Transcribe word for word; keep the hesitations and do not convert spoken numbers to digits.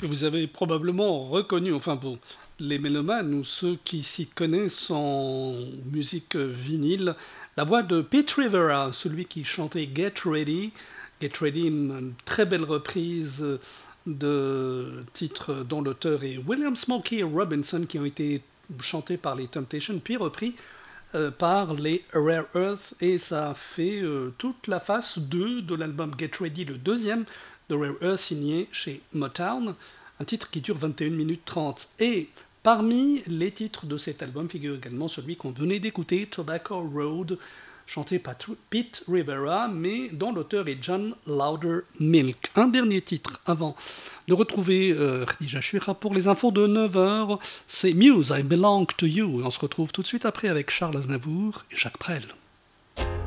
que vous avez probablement reconnu, enfin pour les mélomanes ou ceux qui s'y connaissent en musique vinyle, la voix de Pete Rivera, celui qui chantait Get Ready. Get Ready, une très belle reprise de titres dont l'auteur est William Smokey Robinson, qui ont été chantés par les Temptations, puis repris euh, par les Rare Earth, et ça a fait euh, toute la face deux de l'album Get Ready, le deuxième de Rare Earth, signé chez Motown, un titre qui dure vingt et une minutes trente. Et parmi les titres de cet album figure également celui qu'on venait d'écouter, Tobacco Road, chanté par Pete Rivera, mais dont l'auteur est John Loudermilk. Un dernier titre avant de retrouver euh, Khadija Chouira pour les infos de neuf heures, c'est Muse, I Belong to You. Et on se retrouve tout de suite après avec Charles Aznavour et Jacques Brel.